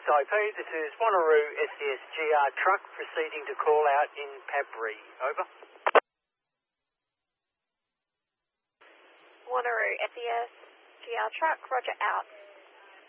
SIP, this is Wanneroo SCS-GR truck proceeding to call out in Pabri. Over. Wanneroo SCS-GR truck, roger out.